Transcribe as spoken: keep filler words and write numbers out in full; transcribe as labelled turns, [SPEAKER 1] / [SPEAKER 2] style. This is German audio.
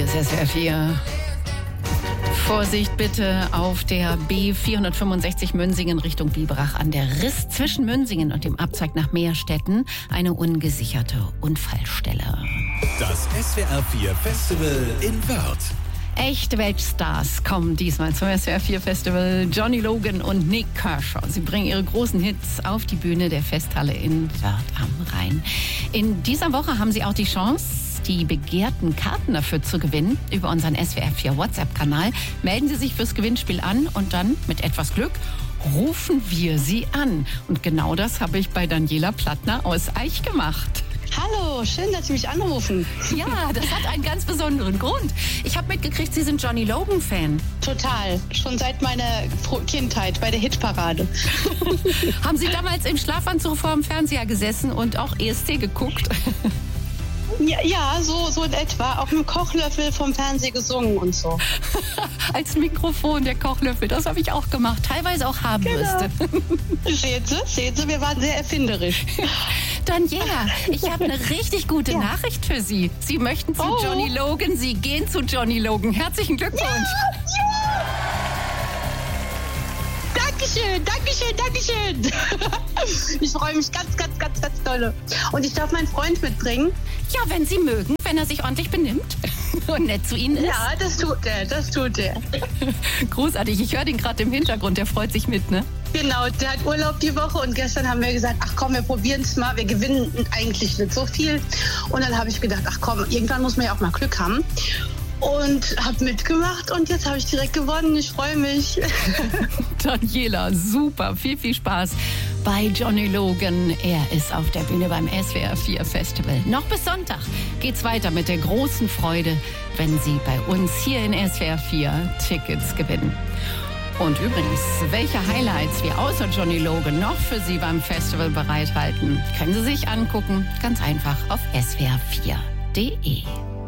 [SPEAKER 1] ist S W R vier. Vorsicht bitte auf der B vierhundertfünfundsechzig Münsingen Richtung Biberach an der Riss zwischen Münsingen und dem Abzweig nach Meerstetten. Eine ungesicherte Unfallstelle.
[SPEAKER 2] Das S W R vier Festival in Wörth.
[SPEAKER 1] Echte Weltstars kommen diesmal zum S W R vier Festival. Johnny Logan und Nik Kershaw. Sie bringen ihre großen Hits auf die Bühne der Festhalle in Wörth am Rhein. In dieser Woche haben Sie auch die Chance, die begehrten Karten dafür zu gewinnen über unseren S W R vier WhatsApp-Kanal. Melden Sie sich fürs Gewinnspiel an und dann mit etwas Glück rufen wir Sie an. Und genau das habe ich bei Daniela Plattner aus Aich gemacht.
[SPEAKER 3] Hallo, schön, dass Sie mich anrufen.
[SPEAKER 1] Ja, das hat einen ganz besonderen Grund. Ich habe mitgekriegt, Sie sind Johnny Logan-Fan.
[SPEAKER 3] Total, schon seit meiner Kindheit bei der Hitparade.
[SPEAKER 1] Haben Sie damals im Schlafanzug vor dem Fernseher gesessen und auch E S C geguckt?
[SPEAKER 3] Ja, ja so, so in etwa. Auch mit dem Kochlöffel vom Fernseher gesungen und so.
[SPEAKER 1] Als Mikrofon, der Kochlöffel, das habe ich auch gemacht. Teilweise auch Haarbürste.
[SPEAKER 3] Genau. Sehen Sie, sehen Sie, wir waren sehr erfinderisch.
[SPEAKER 1] Daniela, ich habe eine richtig gute ja. Nachricht für Sie. Sie möchten zu oh. Johnny Logan, Sie gehen zu Johnny Logan. Herzlichen Glückwunsch.
[SPEAKER 3] Ja, ja. Dankeschön, Dankeschön, Dankeschön. Ich freue mich ganz, ganz, ganz, ganz doll. Und ich darf meinen Freund mitbringen.
[SPEAKER 1] Ja, wenn Sie mögen, wenn er sich ordentlich benimmt und nett zu Ihnen ist.
[SPEAKER 3] Ja, das tut er, das tut er.
[SPEAKER 1] Großartig, ich höre den gerade im Hintergrund, der freut sich mit, ne?
[SPEAKER 3] Genau, der hat Urlaub die Woche und gestern haben wir gesagt, ach komm, wir probieren es mal, wir gewinnen eigentlich nicht so viel. Und dann habe ich gedacht, ach komm, irgendwann muss man ja auch mal Glück haben. Und habe mitgemacht und jetzt habe ich direkt gewonnen. Ich freue mich.
[SPEAKER 1] Daniela, super, viel, viel Spaß bei Johnny Logan. Er ist auf der Bühne beim S W R vier Festival. Noch bis Sonntag geht's weiter mit der großen Freude, wenn Sie bei uns hier in S W R vier Tickets gewinnen. Und übrigens, welche Highlights wir außer Johnny Logan noch für Sie beim Festival bereithalten, können Sie sich angucken. Ganz einfach auf S W R vier punkt de.